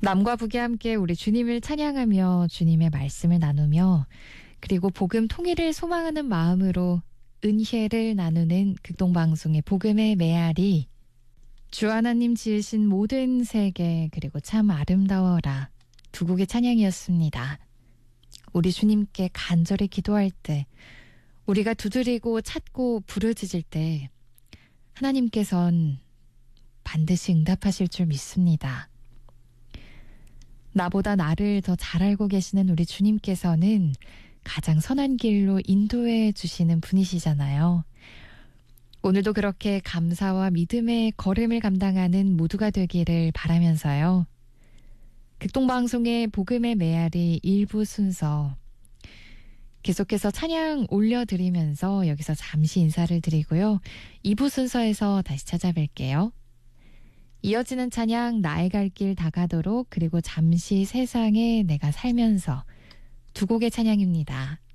남과 북이 함께 우리 주님을 찬양하며 주님의 말씀을 나누며 그리고 복음 통일을 소망하는 마음으로 은혜를 나누는 극동방송의 복음의 메아리, 주 하나님 지으신 모든 세계 그리고 참 아름다워라 두 곡의 찬양이었습니다. 우리 주님께 간절히 기도할 때, 우리가 두드리고 찾고 부르짖을 때 하나님께선 반드시 응답하실 줄 믿습니다. 나보다 나를 더 잘 알고 계시는 우리 주님께서는 가장 선한 길로 인도해 주시는 분이시잖아요. 오늘도 그렇게 감사와 믿음의 걸음을 감당하는 모두가 되기를 바라면서요. 극동방송의 복음의 메아리 1부 순서 계속해서 찬양 올려드리면서 여기서 잠시 인사를 드리고요. 2부 순서에서 다시 찾아뵐게요. 이어지는 찬양 나의 갈 길 다가도록 그리고 잠시 세상에 내가 살면서 두 곡의 찬양입니다.